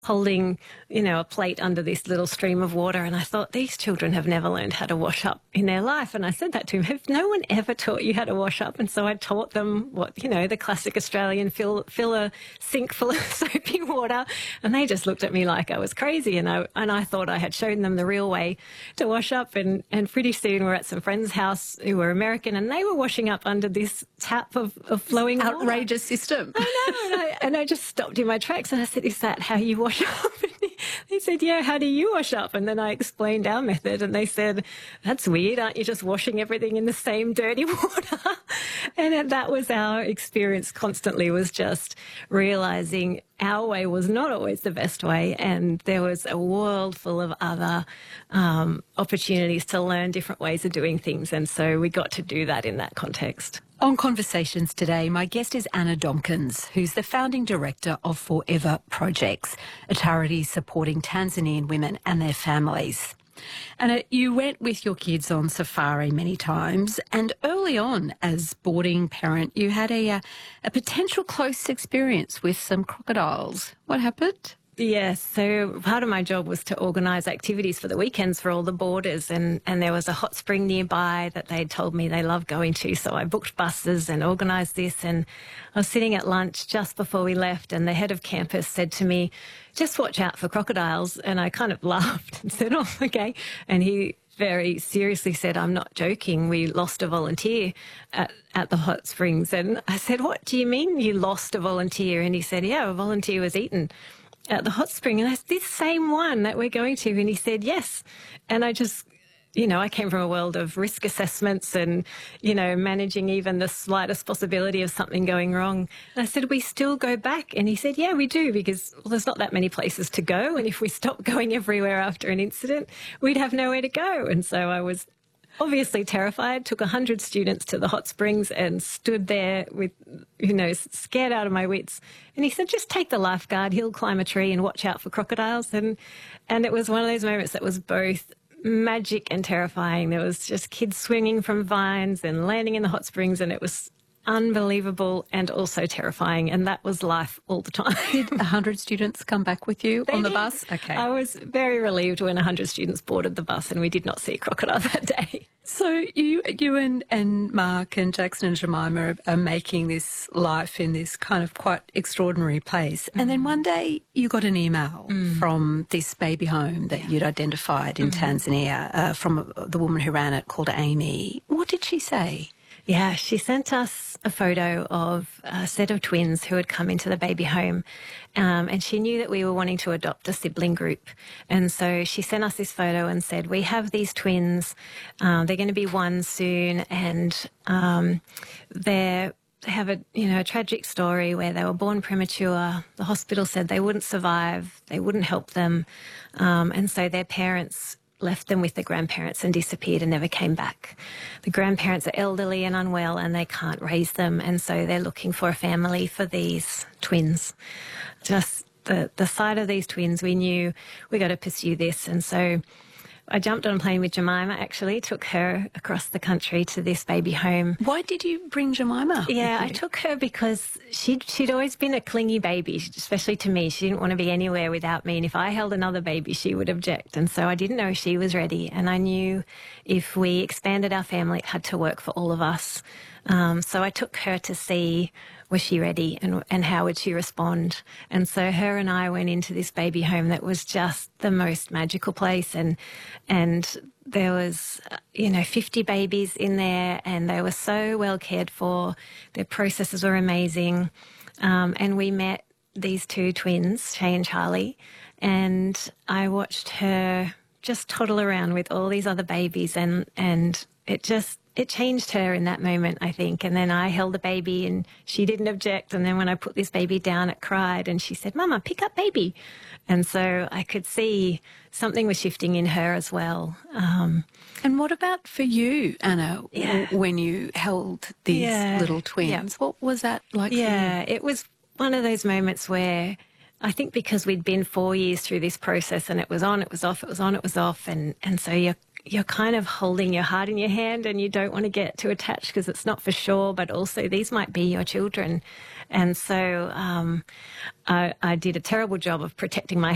holding, a plate under this little stream of water. And I thought, these children have never learned how to wash up in their life. And I said that to him, have no one ever taught you how to wash up? And so I taught them what, the classic Australian fill a sink full of soapy water. And they just looked at me like I was crazy. And I thought I had shown them the real way to wash up. And pretty soon we're at some friend's house who were American, and they were washing up under this tap of flowing water. Outrageous system. I know. And I just stopped in my tracks and I said, is that how you wash up? And he said, yeah, how do you wash up? And then I explained our method, and they said, that's weird. Aren't you just washing everything in the same dirty water? And that was our experience constantly, was just realizing our way was not always the best way, and there was a world full of other opportunities to learn different ways of doing things. And so we got to do that in that context. On Conversations today, my guest is Anna Domkins, who's the founding director of Forever Projects, a charity supporting Tanzanian women and their families. Anna, you went with your kids on safari many times, and early on as boarding parent, you had a potential close experience with some crocodiles. What happened? Yes, so part of my job was to organise activities for the weekends for all the boarders, and there was a hot spring nearby that they'd told me they loved going to, so I booked buses and organised this. And I was sitting at lunch just before we left, and the head of campus said to me, just watch out for crocodiles. And I kind of laughed and said, oh, okay. And he very seriously said, I'm not joking, we lost a volunteer at the hot springs. And I said, what do you mean you lost a volunteer? And he said, yeah, a volunteer was eaten at the hot spring. And I said, this same one that we're going to? And he said, yes. And I just, I came from a world of risk assessments and, managing even the slightest possibility of something going wrong. And I said, we still go back? And he said, yeah, we do, because there's not that many places to go. And if we stopped going everywhere after an incident, we'd have nowhere to go. And so I was obviously terrified, took 100 students to the hot springs and stood there with, scared out of my wits. And he said, just take the lifeguard, he'll climb a tree and watch out for crocodiles. And it was one of those moments that was both magic and terrifying. There was just kids swinging from vines and landing in the hot springs, and it was unbelievable and also terrifying, and that was life all the time. Did 100 students come back with you on the bus? Okay. I was very relieved when 100 students boarded the bus and we did not see a crocodile that day. So you and Mark and Jackson and Jemima are making this life in this kind of quite extraordinary place. And then one day you got an email from this baby home that you'd identified in Tanzania from the woman who ran it, called Amy. What did she say? Yeah, she sent us a photo of a set of twins who had come into the baby home, and she knew that we were wanting to adopt a sibling group. And so she sent us this photo and said, we have these twins, they're going to be one soon, and they have a tragic story where they were born premature. The hospital said they wouldn't survive, they wouldn't help them, and so their parents left them with the grandparents and disappeared and never came back. The grandparents are elderly and unwell and they can't raise them, and so they're looking for a family for these twins. Just the sight of these twins, we knew we got to pursue this. And so I jumped on a plane with Jemima, actually, took her across the country to this baby home. Why did you bring Jemima? Yeah, I took her because she'd always been a clingy baby, especially to me. She didn't want to be anywhere without me, and if I held another baby, she would object. And so I didn't know if she was ready, and I knew if we expanded our family, it had to work for all of us. So I took her to see, was she ready, and how would she respond? And so her and I went into this baby home that was just the most magical place, and there was 50 babies in there, and they were so well cared for. Their processes were amazing, and we met these two twins, Shay and Charlie, and I watched her just toddle around with all these other babies, and it changed her in that moment, I think. And then I held the baby and she didn't object. And then when I put this baby down, it cried and she said, Mama, pick up baby. And so I could see something was shifting in her as well. And what about for you, Anna, when you held these little twins? Yeah. What was that like for you? Yeah, it was one of those moments where I think because we'd been 4 years through this process and it was on, it was off, it was on, it was off. And so you're kind of holding your heart in your hand and you don't want to get too attached because it's not for sure, but also these might be your children. And so I did a terrible job of protecting my